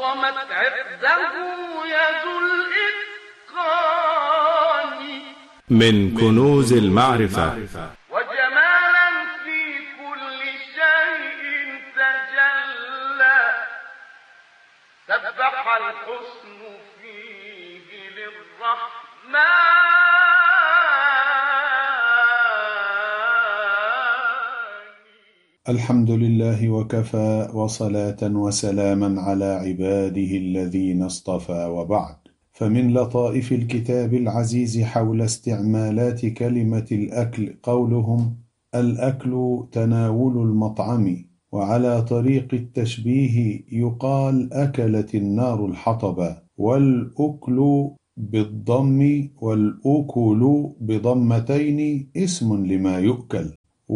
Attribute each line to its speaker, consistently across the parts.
Speaker 1: فصمت عقده يد الإتقان
Speaker 2: من كنوز المعرفة
Speaker 1: وجمالا في كل شيء تجلى سبح الحسن فيه للرحمن
Speaker 3: الحمد لله وكفى وصلاة وسلاما على عباده الذين اصطفى وبعد. فمن لطائف الكتاب العزيز حول استعمالات كلمة الأكل قولهم: الأكل تناول المطعم، وعلى طريق التشبيه يقال أكلت النار الحطب، والأكل بالضم والأكل بضمتين اسم لما يؤكل،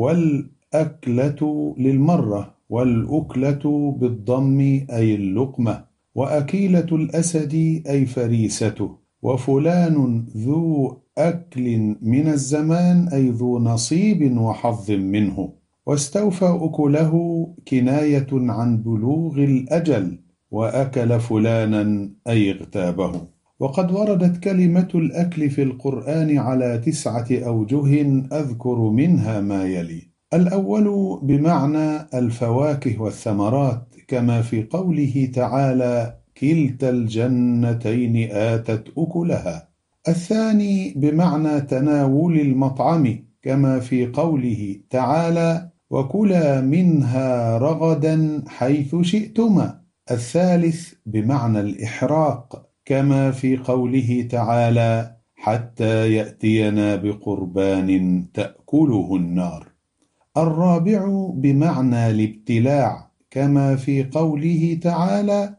Speaker 3: والأكلة للمرة، والأكلة بالضم أي اللقمة، وأكيلة الأسد أي فريسته، وفلان ذو أكل من الزمان أي ذو نصيب وحظ منه، واستوفى أكله كناية عن بلوغ الأجل، وأكل فلانا أي اغتابه. وقد وردت كلمة الأكل في القرآن على 9 أوجه أذكر منها ما يلي: الأول بمعنى الفواكه والثمرات كما في قوله تعالى: كلتا الجنتين آتت أكلها. الثاني بمعنى تناول المطعم كما في قوله تعالى: وكلا منها رغدا حيث شئتما. الثالث بمعنى الإحراق كما في قوله تعالى: حتى يأتينا بقربان تأكله النار. الرابع بمعنى الابتلاع كما في قوله تعالى: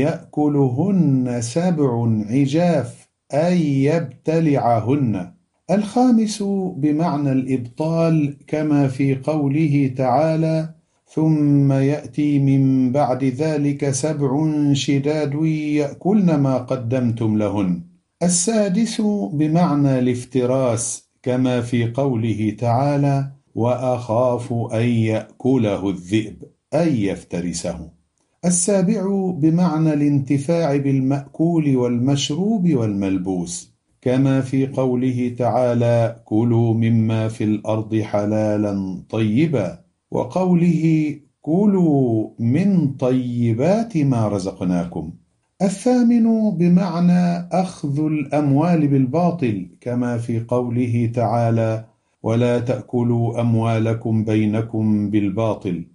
Speaker 3: يأكلهن 7 عجاف أي يبتلعهن. الخامس بمعنى الإبطال كما في قوله تعالى: ثم يأتي من بعد ذلك 7 شداد يأكلن ما قدمتم لهن. السادس بمعنى الافتراس كما في قوله تعالى: وأخاف أن يأكله الذئب أي يفترسه. السابع بمعنى الانتفاع بالمأكول والمشروب والملبوس كما في قوله تعالى: كلوا مما في الأرض حلالا طيبا، وقوله: كلوا من طيبات ما رزقناكم. الثامن بمعنى أخذ الأموال بالباطل كما في قوله تعالى: ولا تأكلوا أموالكم بينكم بالباطل،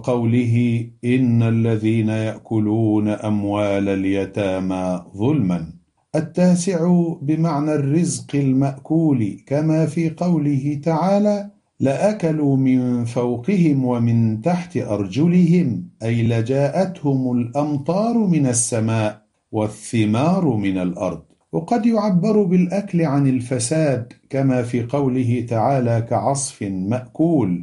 Speaker 3: وقوله: إن الذين يأكلون أموال اليتامى ظلما. التاسع بمعنى الرزق المأكول كما في قوله تعالى: لأكلوا من فوقهم ومن تحت أرجلهم أي لجاءتهم الأمطار من السماء والثمار من الأرض. وقد يعبر بالأكل عن الفساد كما في قوله تعالى: كعصف مأكول،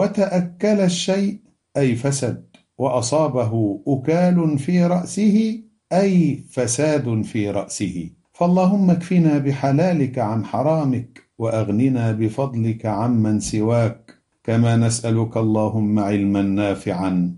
Speaker 3: وتأكل الشيء أي فسد، وأصابه أكال في رأسه أي فساد في رأسه. فاللهم اكفنا بحلالك عن حرامك، وأغننا بفضلك عمن سواك، كما نسألك اللهم علما نافعا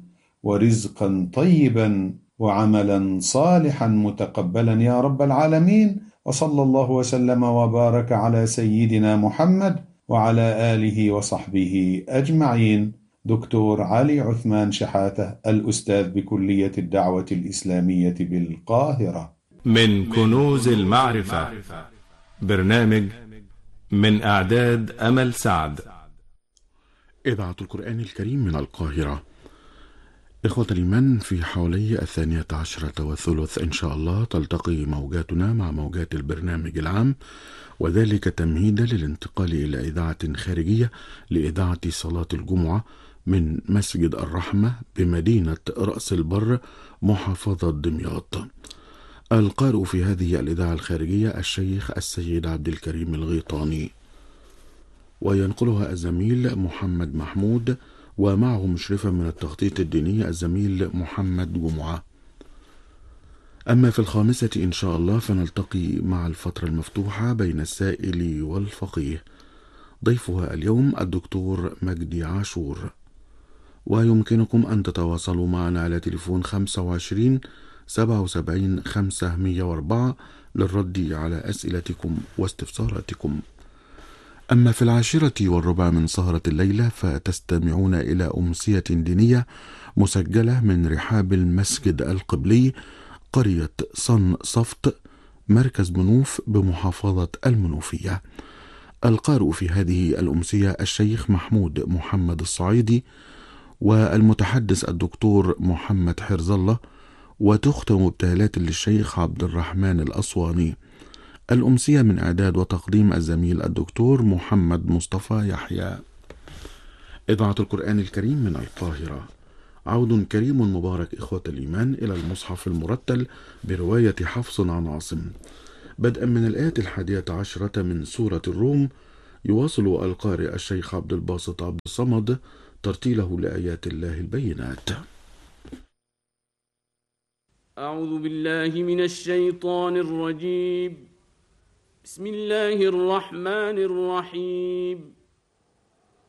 Speaker 3: ورزقا طيبا وعملا صالحا متقبلا يا رب العالمين. وصلى الله وسلم وبارك على سيدنا محمد وعلى آله وصحبه أجمعين. دكتور علي عثمان شحاتة، الأستاذ بكلية الدعوة الإسلامية بالقاهرة.
Speaker 2: من كنوز المعرفة، برنامج من إعداد أمل سعد،
Speaker 4: إذاعة القرآن الكريم من القاهرة. إخوة الإيمان، في حوالي 12:03 إن شاء الله تلتقي موجاتنا مع موجات البرنامج العام، وذلك تمهيدا للانتقال إلى إذاعة خارجية لإذاعة صلاة الجمعة من مسجد الرحمة بمدينة رأس البر محافظة دمياط. القارئ في هذه الإذاعة الخارجية الشيخ السيد عبد الكريم الغيطاني، وينقلها الزميل محمد محمود، ومعه مشرفة من التخطيط الديني الزميل محمد جمعة. أما في 5 إن شاء الله فنلتقي مع الفترة المفتوحة بين السائل والفقيه، ضيفها اليوم الدكتور مجدي عاشور، ويمكنكم أن تتواصلوا معنا على تليفون 25 77 504 للرد على أسئلتكم واستفساراتكم. أما في 10:15 من سهرة الليلة فتستمعون إلى أمسية دينية مسجلة من رحاب المسجد القبلي قرية صن صفت مركز منوف بمحافظة المنوفية. القارئ في هذه الأمسية الشيخ محمود محمد الصعيدي، والمتحدث الدكتور محمد حرز الله، وتختم ابتهالات للشيخ عبد الرحمن الأسواني. الأمسية من إعداد وتقديم الزميل الدكتور محمد مصطفى يحيى. إذاعة القرآن الكريم من القاهرة. عود كريم مبارك إخوة الإيمان إلى المصحف المرتل برواية حفص عن عاصم، بدءا من الآية 11 من سورة الروم. يواصل القارئ الشيخ عبد الباسط عبد الصمد ترتيله لآيات الله البينات.
Speaker 5: أعوذ بالله من الشيطان الرجيم. بسم الله الرحمن الرحيم.